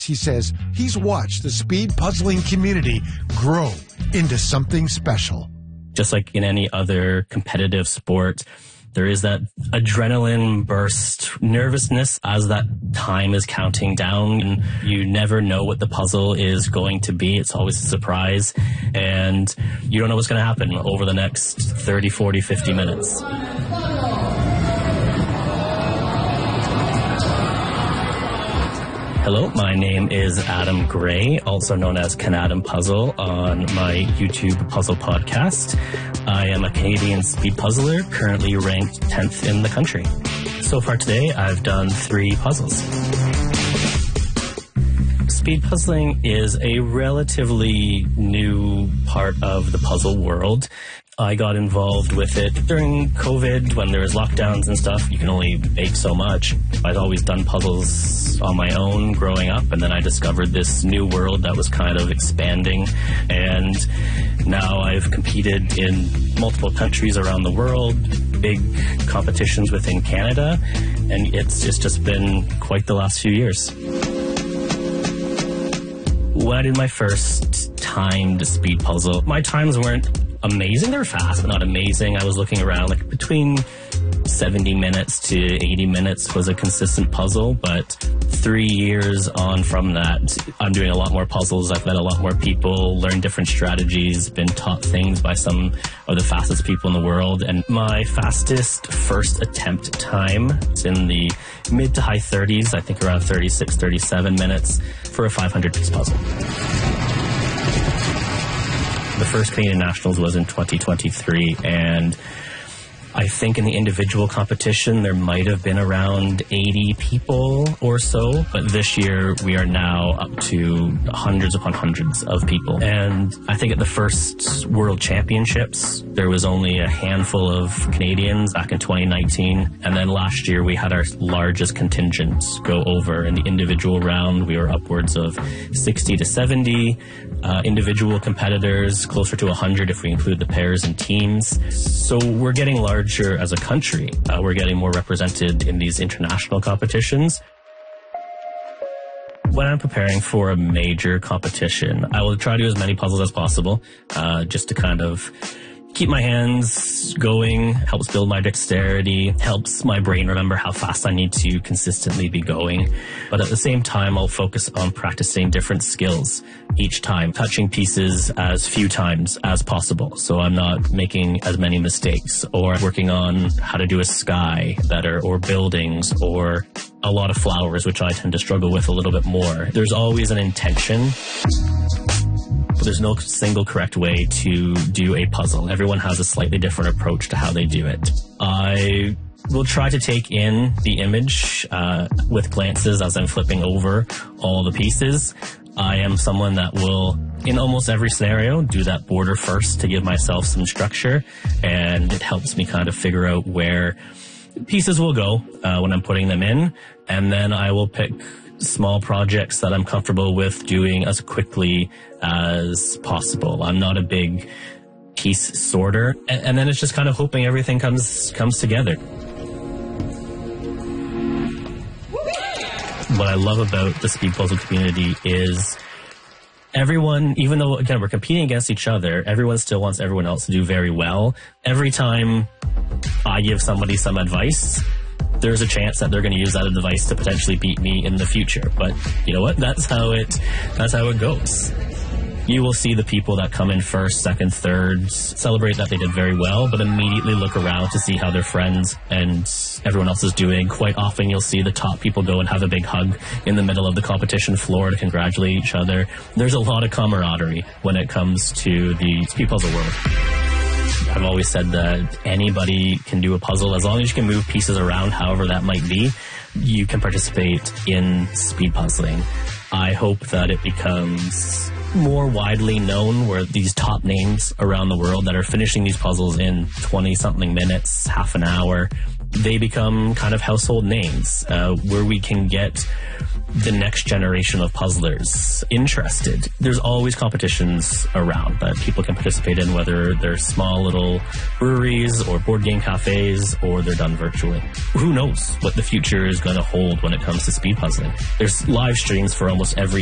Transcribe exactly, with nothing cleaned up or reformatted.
He says he's watched the speed puzzling community grow into something special. Just like in any other competitive sport, there is that adrenaline burst, nervousness as that time is counting down, and you never know what the puzzle is going to be. It's always a surprise, and you don't know what's going to happen over the next thirty, forty, fifty minutes. Hello, my name is Adam Gray, also known as Canadam Puzzle on my YouTube puzzle podcast. I am a Canadian speed puzzler, currently ranked tenth in the country. So far today, I've done three puzzles. Speed puzzling is a relatively new part of the puzzle world. I got involved with it during COVID when there was lockdowns and stuff. You can only bake so much. I'd always done puzzles on my own growing up, and then I discovered this new world that was kind of expanding. And now I've competed in multiple countries around the world, big competitions within Canada, and it's just, just been quite the last few years. When I did my first timed speed puzzle, my times weren't amazing. They were fast, but not amazing. I was looking around like between seventy minutes to eighty minutes was a consistent puzzle, but three years on from that, I'm doing a lot more puzzles. I've met a lot more people, learned different strategies, been taught things by some of the fastest people in the world. And my fastest first attempt time is in the mid to high thirties, I think around thirty-six, thirty-seven minutes for a five hundred piece puzzle. The first Canadian Nationals was in twenty twenty-three, and I think in the individual competition there might have been around eighty people or so, but this year we are now up to hundreds upon hundreds of people. And I think at the first World Championships there was only a handful of Canadians back in twenty nineteen, and then last year we had our largest contingent go over. In the individual round we were upwards of sixty to seventy uh, individual competitors, closer to one hundred if we include the pairs and teams. So we're getting large as a country. Uh, we're getting more represented in these international competitions. When I'm preparing for a major competition, I will try to do as many puzzles as possible, uh, just to kind of keep my hands going, helps build my dexterity, helps my brain remember how fast I need to consistently be going. But at the same time, I'll focus on practicing different skills each time, touching pieces as few times as possible, so I'm not making as many mistakes, or working on how to do a sky better, or buildings, or a lot of flowers, which I tend to struggle with a little bit more. There's always an intention. There's no single correct way to do a puzzle. Everyone has a slightly different approach to how they do it. I will try to take in the image uh, with glances as I'm flipping over all the pieces. I am someone that will, in almost every scenario, do that border first to give myself some structure, and it helps me kind of figure out where pieces will go uh, when I'm putting them in, and then I will pick small projects that I'm comfortable with doing as quickly as possible. I'm not a big piece sorter, and, and then it's just kind of hoping everything comes comes together. What I love about the speed puzzle community is everyone, even though, again, we're competing against each other, everyone still wants everyone else to do very well. Every time I give somebody some advice, there's a chance that they're going to use that advice to potentially beat me in the future. But you know what? That's how it, that's how it goes. You will see the people that come in first, second, third, celebrate that they did very well, but immediately look around to see how their friends and everyone else is doing. Quite often you'll see the top people go and have a big hug in the middle of the competition floor to congratulate each other. There's a lot of camaraderie when it comes to the speed puzzle world. I've always said that anybody can do a puzzle as long as you can move pieces around, however that might be. You can participate in speed puzzling. I hope that it becomes more widely known, where these top names around the world that are finishing these puzzles in twenty-something minutes, half an hour, they become kind of household names, uh, where we can get the next generation of puzzlers interested, there's always competitions around that people can participate in, whether they're small little breweries or board game cafes or they're done virtually. Who knows what the future is going to hold when it comes to speed puzzling? There's live streams for almost every